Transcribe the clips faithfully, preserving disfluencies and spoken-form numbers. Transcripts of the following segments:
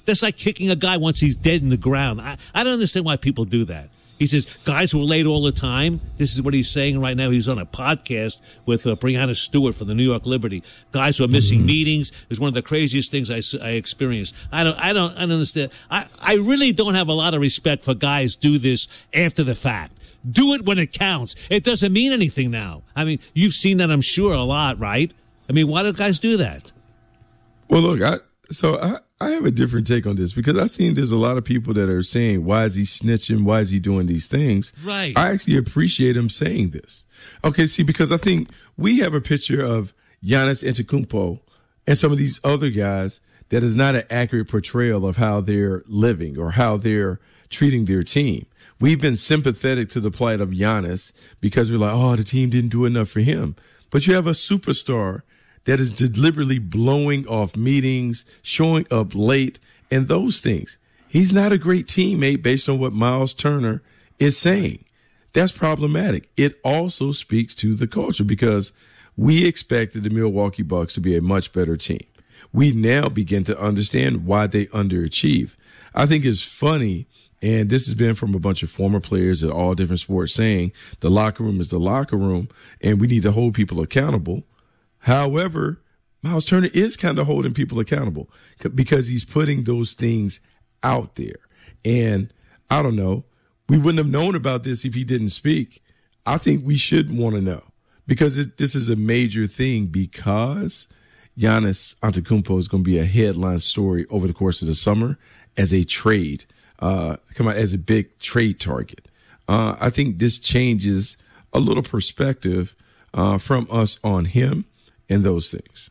That's like kicking a guy once he's dead in the ground. I, I don't understand why people do that. He says, guys who are late all the time. This is what he's saying right now. He's on a podcast with uh, Breanna Stewart from the New York Liberty. Guys who are missing mm-hmm. meetings is one of the craziest things I, I experienced. I don't, I don't, I don't understand. I, I really don't have a lot of respect for guys do this after the fact. Do it when it counts. It doesn't mean anything now. I mean, you've seen that, I'm sure, a lot, right? I mean, why do guys do that? Well, look, I, so I, I have a different take on this because I've seen there's a lot of people that are saying, why is he snitching? Why is he doing these things? Right. I actually appreciate him saying this. Okay, see, because I think we have a picture of Giannis Antetokounmpo and some of these other guys that is not an accurate portrayal of how they're living or how they're treating their team. We've been sympathetic to the plight of Giannis because we're like, oh, the team didn't do enough for him. But you have a superstar that is deliberately blowing off meetings, showing up late, and those things. He's not a great teammate based on what Miles Turner is saying. That's problematic. It also speaks to the culture because we expected the Milwaukee Bucks to be a much better team. We now begin to understand why they underachieve. I think it's funny, and this has been from a bunch of former players at all different sports saying the locker room is the locker room and we need to hold people accountable. However, Miles Turner is kind of holding people accountable because he's putting those things out there. And I don't know, we wouldn't have known about this if he didn't speak. I think we should want to know because it, this is a major thing because Giannis Antetokounmpo is going to be a headline story over the course of the summer as a trade, uh, come on, as a big trade target. Uh, I think this changes a little perspective uh, from us on him and those things.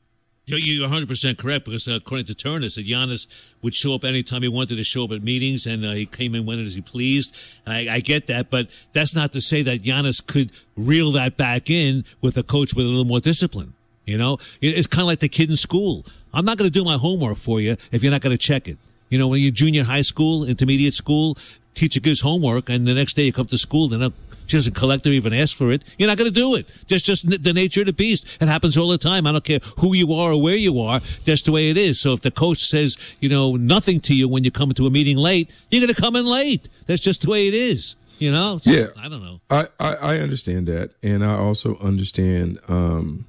You're one hundred percent correct because uh, according to Turner, said Giannis would show up anytime he wanted to show up at meetings, and uh, he came in when as he pleased. And I, I get that, but that's not to say that Giannis could reel that back in with a coach with a little more discipline. You know, it's kind of like the kid in school. I'm not going to do my homework for you if you're not going to check it. You know, when you're junior high school, intermediate school, teacher gives homework, and the next day you come to school, they're not, she doesn't collect or even ask for it. You're not going to do it. That's just the nature of the beast. It happens all the time. I don't care who you are or where you are. That's the way it is. So if the coach says, you know, nothing to you when you come to a meeting late, you're going to come in late. That's just the way it is. You know? So, yeah. I don't know. I, I, I understand that. And I also understand um,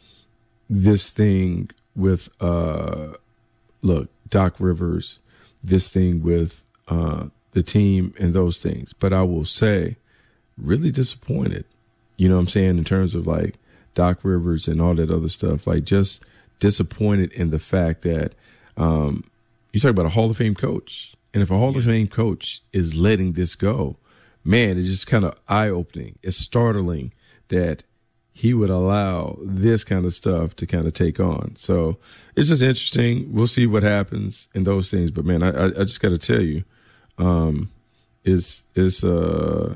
this thing with, uh, look, Doc Rivers, this thing with uh, the team and those things. But I will say, really disappointed, you know what I'm saying, in terms of like Doc Rivers and all that other stuff, like just disappointed in the fact that um, you talk about a Hall of Fame coach. And if a Hall yeah. of Fame coach is letting this go, man, it's just kind of eye-opening. It's startling that he would allow this kind of stuff to kind of take on. So it's just interesting. We'll see what happens in those things. But, man, I, I, I just got to tell you, um, it's, it's uh,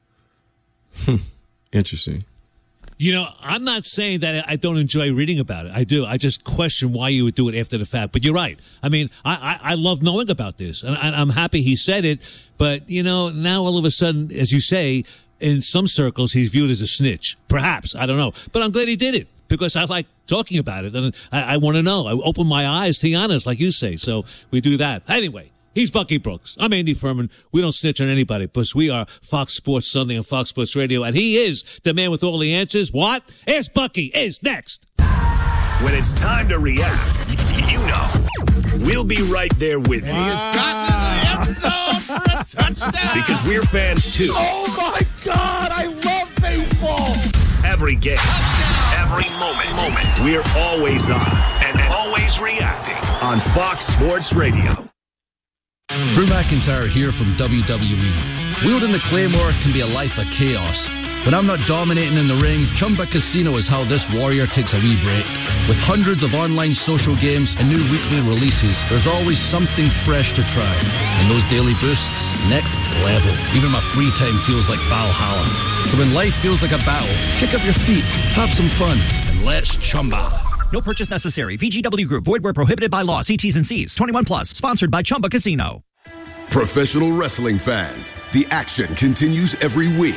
interesting. You know, I'm not saying that I don't enjoy reading about it. I do. I just question why you would do it after the fact. But you're right. I mean, I, I, I love knowing about this. And I, I'm happy he said it. But, you know, now all of a sudden, as you say, in some circles, he's viewed as a snitch. Perhaps. I don't know. But I'm glad he did it because I like talking about it. And I, I want to know. I open my eyes, to be honest, like you say. So we do that. Anyway. He's Bucky Brooks. I'm Andy Furman. We don't snitch on anybody because we are Fox Sports Sunday and Fox Sports Radio, and he is the man with all the answers. What? Ask Bucky is next. When it's time to react, you know, we'll be right there with you. He has gotten into the end zone for a touchdown. Because we're fans, too. Oh, my God, I love baseball. Every game, touchdown. Every moment, moment, we're always on and always reacting on Fox Sports Radio. Drew McIntyre here from W W E. Wielding the Claymore can be a life of chaos. When I'm not dominating in the ring, Chumba Casino is how this warrior takes a wee break. With hundreds of online social games and new weekly releases, there's always something fresh to try. And those daily boosts, next level. Even my free time feels like Valhalla. So when life feels like a battle, kick up your feet, have some fun, and let's Chumba. No purchase necessary. V G W Group. Void where prohibited by law. See T's and C's. twenty-one plus. Sponsored by Chumba Casino. Professional wrestling fans, the action continues every week.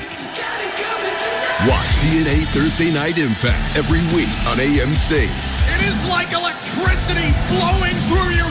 Watch T N A Thursday Night Impact every week on A M C. It is like electricity flowing through your